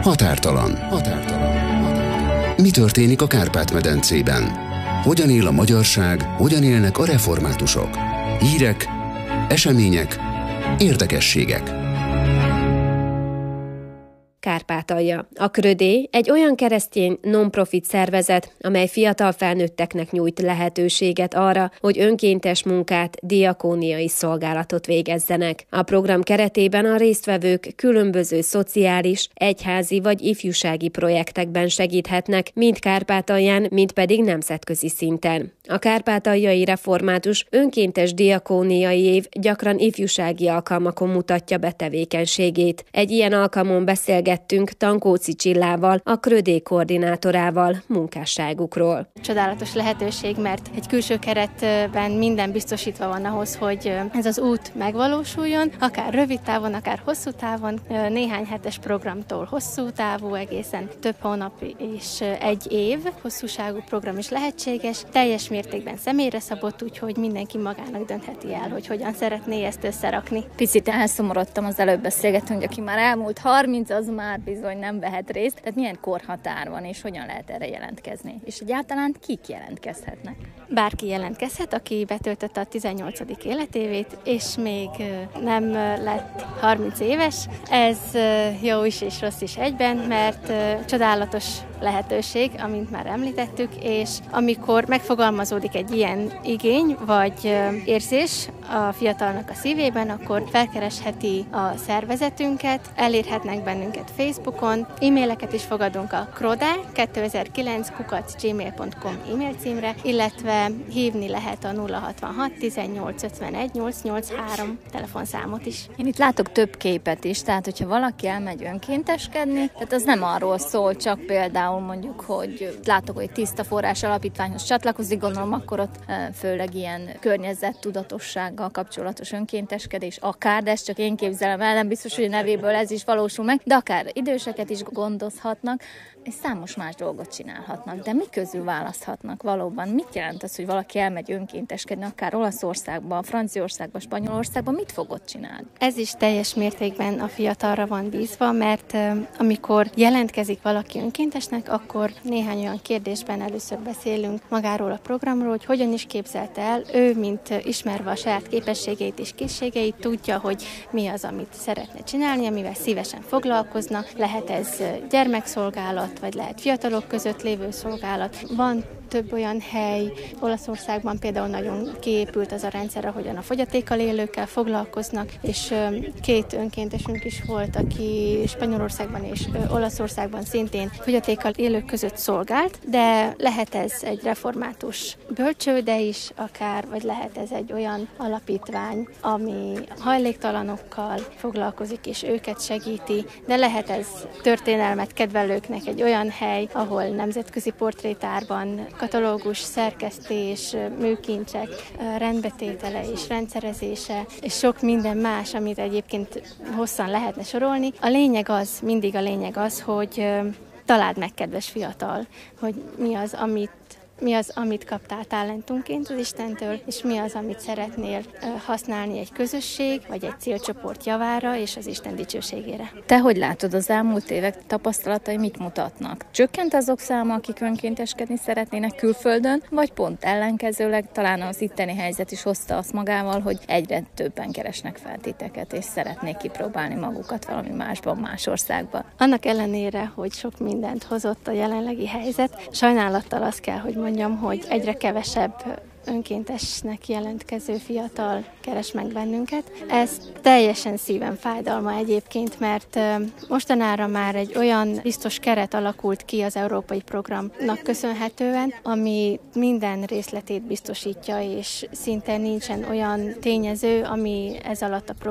Határtalan. Mi történik a Kárpát-medencében? Hogyan él a magyarság, hogyan élnek a reformátusok? Hírek, események, érdekességek. Kárpátalja. A Krödé egy olyan keresztény non-profit szervezet, amely fiatal felnőtteknek nyújt lehetőséget arra, hogy önkéntes munkát, diakóniai szolgálatot végezzenek. A program keretében a résztvevők különböző szociális, egyházi vagy ifjúsági projektekben segíthetnek, mind Kárpátalján, mind pedig nemzetközi szinten. A kárpátaljai református önkéntes diakóniai év gyakran ifjúsági alkalmakon mutatja be tevékenységét. Egy ilyen alkalmon beszélgettünk Tankóci Csillával, a Krödé koordinátorával munkásságukról. Csodálatos lehetőség, mert egy külső keretben minden biztosítva van ahhoz, hogy ez az út megvalósuljon, akár rövid távon, akár hosszú távon, néhány hetes programtól hosszú távú, egészen több hónap és egy év hosszúságú program is lehetséges, teljes mértékben személyre szabott, úgyhogy mindenki magának döntheti el, hogy hogyan szeretné ezt összerakni. Picit elszomorodtam, az előbb beszélgettünk, hogy aki már elmúlt 30, az már bizony nem vehet részt. Tehát milyen korhatár van, és hogyan lehet erre jelentkezni? És egyáltalán kik jelentkezhetnek? Bárki jelentkezhet, aki betöltötte a 18. életévét, és még nem lett 30 éves. Ez jó is és rossz is egyben, mert csodálatos lehetőség, amint már említettük, és amikor megfogalmazódik egy ilyen igény vagy érzés a fiatalnak a szívében, akkor felkeresheti a szervezetünket, elérhetnek bennünket Facebookon, e-maileket is fogadunk a krode2009@gmail.com e-mail címre, illetve hívni lehet a 066 18 51 883 telefonszámot is. Én itt látok több képet is, tehát hogyha valaki elmegy önkénteskedni, tehát az nem arról szól, csak például mondjuk, hogy látok, hogy Tiszta Forrás Alapítványhoz csatlakozik, gondolom akkor ott főleg ilyen környezettudatossággal kapcsolatos önkénteskedés, akár, de ezt csak én képzelem el, nem biztos, hogy a nevéből ez is valósul meg, de akár időseket is gondozhatnak, és számos más dolgot csinálhatnak. De mi közül választhatnak valóban? Mit jelent az, hogy valaki elmegy önkénteskedni, akár Olaszországban, Franciaországban, Spanyolországban, mit fog ott csinálni? Ez is teljes mértékben a fiatalra van bízva, mert amikor jelentkezik valaki önkéntesnek, akkor néhány olyan kérdésben először beszélünk magáról a programról, hogy hogyan is képzelte el. Ő, mint ismerve a saját képességeit és készségeit, tudja, hogy mi az, amit szeretne csinálni, amivel szívesen foglalkozna. Lehet ez gyermekszolgálat, vagy lehet fiatalok között lévő szolgálat. Van több olyan hely, Olaszországban például nagyon kiépült az a rendszer, ahogyan a fogyatékkal élőkkel foglalkoznak, és két önkéntesünk is volt, aki Spanyolországban és Olaszországban szintén fogyatékkal élők között szolgált, de lehet ez egy református bölcsőde is akár, vagy lehet ez egy olyan alapítvány, ami hajléktalanokkal foglalkozik, és őket segíti, de lehet ez történelmet kedvelőknek egy olyan hely, ahol nemzetközi portrétárban katalógus, szerkesztés, műkincsek, rendbetétele és rendszerezése, és sok minden más, amit egyébként hosszan lehetne sorolni. A lényeg az, mindig a lényeg az, hogy találd meg, kedves fiatal, hogy mi az, amit kaptál talentumként az Istentől, és mi az, amit szeretnél használni egy közösség, vagy egy célcsoport javára, és az Isten dicsőségére. Te hogy látod, az elmúlt évek tapasztalatai mit mutatnak? Csökkent azok száma, akik önkénteskedni szeretnének külföldön, vagy pont ellenkezőleg talán az itteni helyzet is hozta azt magával, hogy egyre többen keresnek fel titeket, és szeretnék kipróbálni magukat valami másban, más országban? Annak ellenére, hogy sok mindent hozott a jelenlegi helyzet, sajnálattal azt kell, hogy mondjam, hogy egyre kevesebb önkéntesnek jelentkező fiatal keres meg bennünket. Ez teljesen szívem fájdalma egyébként, mert mostanára már egy olyan biztos keret alakult ki az európai programnak köszönhetően, ami minden részletét biztosítja, és szinte nincsen olyan tényező, ami ez alatt a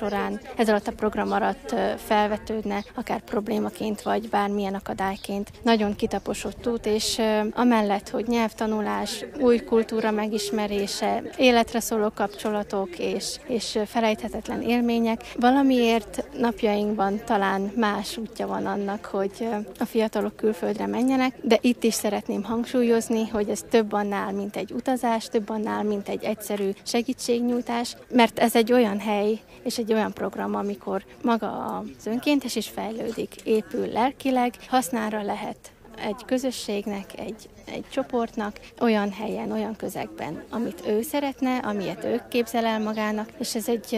program alatt felvetődne, akár problémaként, vagy bármilyen akadályként. Nagyon kitaposott út, és amellett, hogy nyelvtanulás, új kultúra megismerése, életre szóló kapcsolatok és felejthetetlen élmények. Valamiért napjainkban talán más útja van annak, hogy a fiatalok külföldre menjenek, de itt is szeretném hangsúlyozni, hogy ez több annál, mint egy utazás, több annál, mint egy egyszerű segítségnyújtás, mert ez egy olyan hely és egy olyan program, amikor maga az önkéntes is fejlődik, épül lelkileg, hasznára lehet egy közösségnek, egy csoportnak, olyan helyen, olyan közegben, amit ő szeretne, amilyet ő képzel el magának, és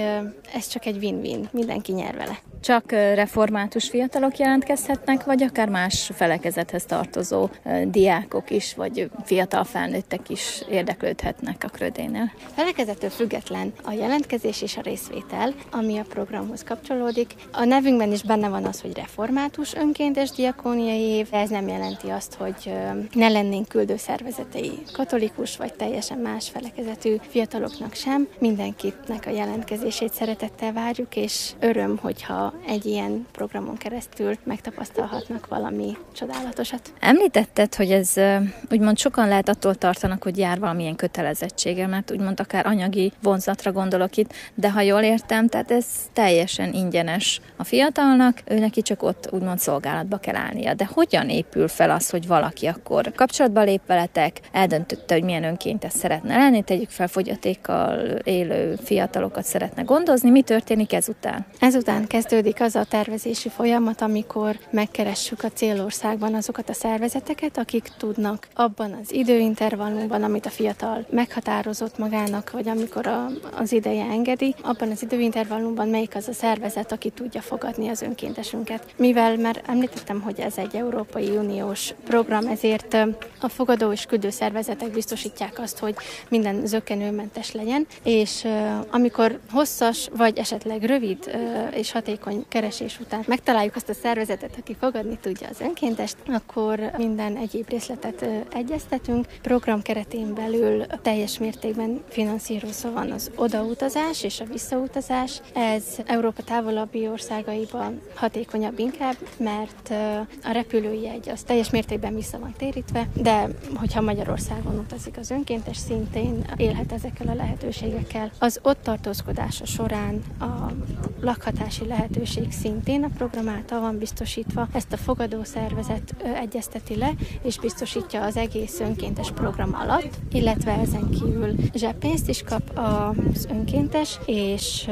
ez csak egy win-win, mindenki nyer vele. Csak református fiatalok jelentkezhetnek, vagy akár más felekezethez tartozó diákok is, vagy fiatal felnőttek is érdeklődhetnek a Krödénél? Felekezettől független a jelentkezés és a részvétel, ami a programhoz kapcsolódik. A nevünkben is benne van az, hogy református önkéntes diakóniai év. Ez nem jelenti azt, hogy ne lennénk küldőszervezetei katolikus vagy teljesen más felekezetű fiataloknak sem. Mindenkinek a jelentkezését szeretettel várjuk, és öröm, hogyha egy ilyen programon keresztül megtapasztalhatnak valami csodálatosat. Említetted, hogy ez úgymond sokan lehet attól tartanak, hogy jár valamilyen kötelezettsége, mert úgymond akár anyagi vonzatra gondolok itt, de ha jól értem, tehát ez teljesen ingyenes a fiatalnak, ő neki csak ott úgymond szolgálatba kell állnia. De hogyan épül fel az, hogy valaki akkor kapcsolatba lép veletek, eldöntötte, hogy milyen önkéntes szeretne lenni, tegyük fel, fogyatékkal élő fiatalokat szeretne gondozni, mi történik ezután? Ezután kezdődik az a tervezési folyamat, amikor megkeressük a célországban azokat a szervezeteket, akik tudnak abban az időintervallumban, amit a fiatal meghatározott magának, vagy amikor az ideje engedi, abban az időintervallumban melyik az a szervezet, aki tudja fogadni az önkéntesünket. Mivel már említettem, hogy ez egy Európai Uniós program, ezért a fogadó és küldő szervezetek biztosítják azt, hogy minden zökkenőmentes legyen, és amikor hosszas, vagy esetleg rövid és hatékony keresés után megtaláljuk azt a szervezetet, aki fogadni tudja az önkéntest, akkor minden egyéb részletet egyeztetünk. Program keretén belül teljes mértékben finanszírozva van az odautazás és a visszautazás. Ez Európa távolabbi országaiban hatékonyabb inkább, mert a repülőjegy az teljes mértékben vissza van térítve, de hogyha Magyarországon utazik az önkéntes, szintén élhet ezekkel a lehetőségekkel. Az ott tartózkodása során a lakhatási lehetőség szintén a program által van biztosítva. Ezt a fogadó szervezet egyezteti le, és biztosítja az egész önkéntes program alatt, illetve ezen kívül zseppénzt is kap az önkéntes, és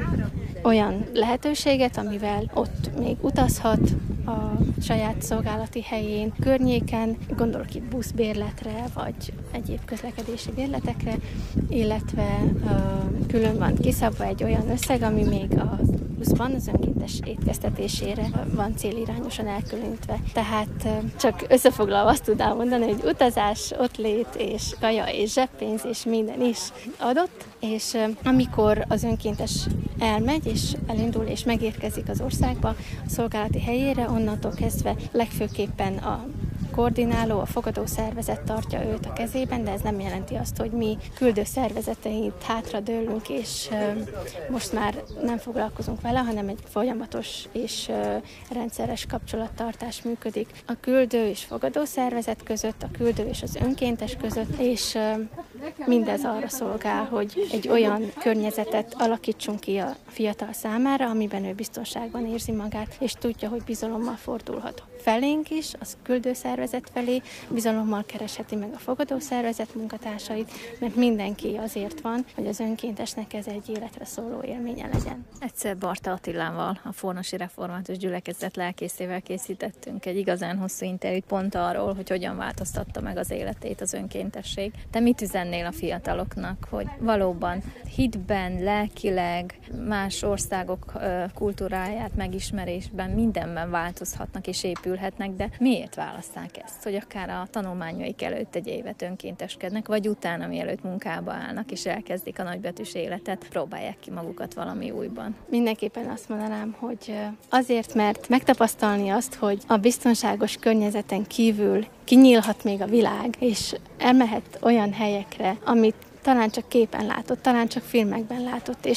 olyan lehetőséget, amivel ott még utazhat a saját szolgálati helyén, környéken, gondolok itt buszbérletre, vagy egyéb közlekedési bérletekre, illetve külön van kiszabva egy olyan összeg, ami még a buszban az önkéntes étkeztetésére van célirányosan elkülönítve. Tehát csak összefoglalva azt tudnám mondani, hogy utazás, ottlét és kaja és zseppénz és minden is adott, és amikor az önkéntes elmegy és elindul és megérkezik az országba, a szolgálati helyére, onnantól kezdve legfőképpen a koordináló, a fogadó szervezet tartja őt a kezében, de ez nem jelenti azt, hogy mi küldő szervezeteit hátradőlünk, és most már nem foglalkozunk vele, hanem egy folyamatos és rendszeres kapcsolattartás működik a küldő és fogadó szervezet között, a küldő és az önkéntes között, és mindez arra szolgál, hogy egy olyan környezetet alakítsunk ki a fiatal számára, amiben ő biztonságban érzi magát, és tudja, hogy bizalommal fordulhat felénk is, az küldő szervezet felé, bizalommal keresheti meg a fogadó szervezet munkatársait, mert mindenki azért van, hogy az önkéntesnek ez egy életre szóló élménye legyen. Egyszer Barta Attilával, a Fornosi Református Gyülekezet lelkészével készítettünk egy igazán hosszú interjút pont arról, hogy hogyan változtatta meg az életét az önkéntesség. Te mit üzennél a fiataloknak, hogy valóban hitben, lelkileg, más országok kultúráját megismerésben mindenben változhatnak és épülhetnek, de miért választák ezt, hogy akár a tanulmányaik előtt egy évet önkénteskednek, vagy utána, mielőtt munkába állnak és elkezdik a nagybetűs életet, próbálják ki magukat valami újban? Mindenképpen azt mondanám, hogy azért, mert megtapasztalni azt, hogy a biztonságos környezeten kívül kinyílhat még a világ, és elmehet olyan helyekre, amit talán csak képen látott, talán csak filmekben látott, és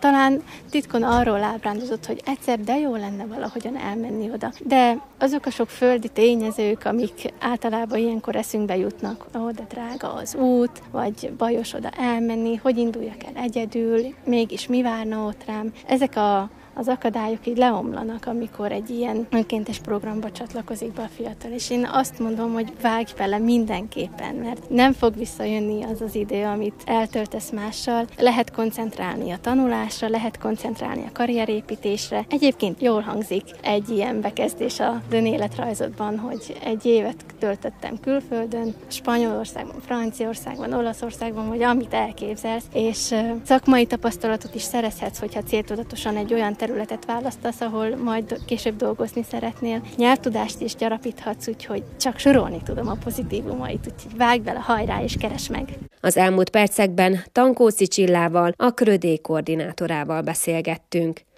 talán titkon arról ábrándozott, hogy egyszer de jó lenne valahogyan elmenni oda. De azok a sok földi tényezők, amik általában ilyenkor eszünkbe jutnak, de drága az út, vagy bajos oda elmenni, hogy induljak el egyedül, mégis mi várna ott rám. Ezek az akadályok így leomlanak, amikor egy ilyen önkéntes programba csatlakozik be a fiatal. És én azt mondom, hogy vágj bele mindenképpen, mert nem fog visszajönni az az idő, amit eltöltesz mással. Lehet koncentrálni a tanulásra, lehet koncentrálni a karrierépítésre. Egyébként jól hangzik egy ilyen bekezdés az önéletrajzodban, hogy egy évet töltöttem külföldön, Spanyolországban, Franciaországban, Olaszországban, vagy amit elképzelsz, és szakmai tapasztalatot is szerezhetsz, hogyha céltudatosan egy olyan területet választasz, ahol majd később dolgozni szeretnél. Nyelvtudást is gyarapíthatsz, úgyhogy csak sorolni tudom a pozitívumait, úgyhogy vágj bele, hajrá és keresd meg! Az elmúlt percekben Tankóci Csillával, a Krödé koordinátorával beszélgettünk.